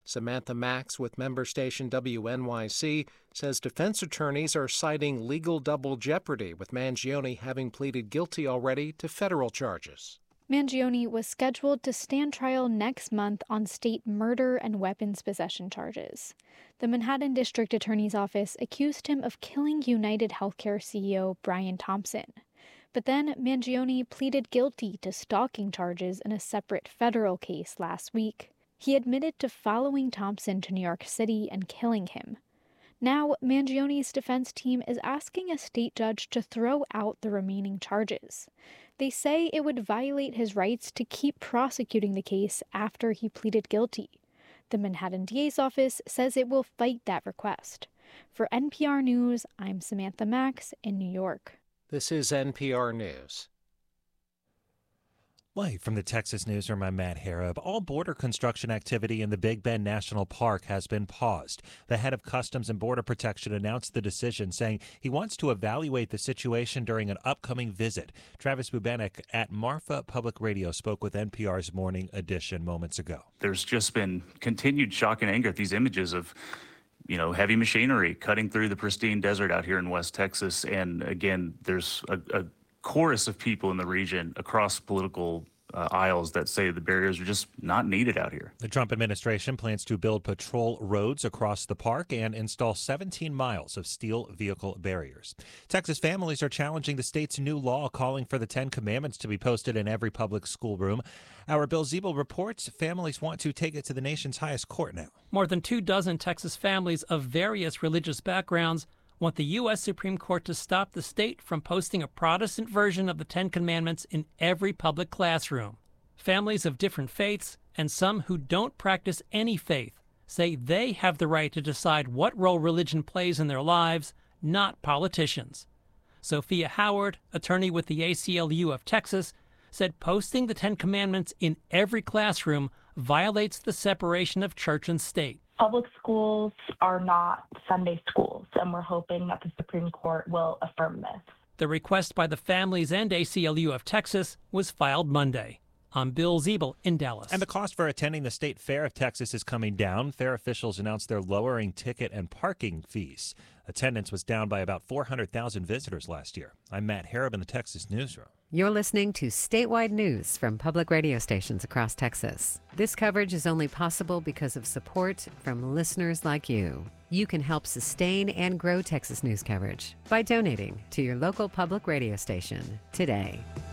Samantha Max with member station WNYC says defense attorneys are citing legal double jeopardy, with Mangione having pleaded guilty already to federal charges. Mangione was scheduled to stand trial next month on state murder and weapons possession charges. The Manhattan District Attorney's Office accused him of killing United Healthcare CEO Brian Thompson. But then Mangione pleaded guilty to stalking charges in a separate federal case last week. He admitted to following Thompson to New York City and killing him. Now, Mangione's defense team is asking a state judge to throw out the remaining charges. They say it would violate his rights to keep prosecuting the case after he pleaded guilty. The Manhattan DA's office says it will fight that request. For NPR News, I'm Samantha Max in New York. This is NPR News. Live from the Texas Newsroom, I'm Matt Harrop. All border construction activity in the Big Bend National Park has been paused. The head of Customs and Border Protection announced the decision, saying he wants to evaluate the situation during an upcoming visit. Travis Bubenik at Marfa Public Radio spoke with NPR's Morning Edition moments ago. There's just been continued shock and anger at these images of heavy machinery cutting through the pristine desert out here in West Texas. And again, there's a chorus of people in the region across political aisles that say the barriers are just not needed out here. The Trump administration plans to build patrol roads across the park and install 17 miles of steel vehicle barriers. Texas families are challenging the state's new law calling for the Ten Commandments to be posted in every public schoolroom. Our Bill Ziebel reports families want to take it to the nation's highest court now. More than 24 Texas families of various religious backgrounds want the U.S. Supreme Court to stop the state from posting a Protestant version of the Ten Commandments in every public classroom. Families of different faiths, and some who don't practice any faith, say they have the right to decide what role religion plays in their lives, not politicians. Sophia Howard, attorney with the ACLU of Texas, said posting the Ten Commandments in every classroom violates the separation of church and state. Public schools are not Sunday schools, and we're hoping that the Supreme Court will affirm this. The request by the families and ACLU of Texas was filed Monday. I'm Bill Ziebel in Dallas. And the cost for attending the State Fair of Texas is coming down. Fair officials announced they're lowering ticket and parking fees. Attendance was down by about 400,000 visitors last year. I'm Matt Harrop in the Texas Newsroom. You're listening to statewide news from public radio stations across Texas. This coverage is only possible because of support from listeners like you. You can help sustain and grow Texas news coverage by donating to your local public radio station today.